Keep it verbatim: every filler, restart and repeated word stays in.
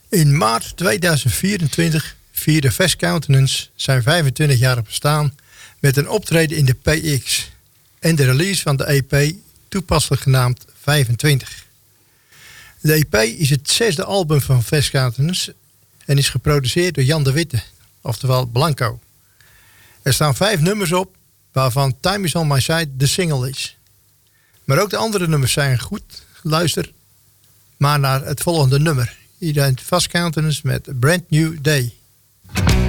In maart tweeduizend vierentwintig vierde Fast Countenance zijn vijfentwintig-jarig bestaan met een optreden in de P X en de release van de E P, toepasselijk genaamd vijfentwintig. De E P is het zesde album van Fast Countenance en is geproduceerd door Jan de Witte, oftewel Blanco. Er staan vijf nummers op, waarvan Time Is On My Side de single is. Maar ook de andere nummers zijn goed. Luister maar naar het volgende nummer. Hier zijn Fast Countenance met Brand New Day.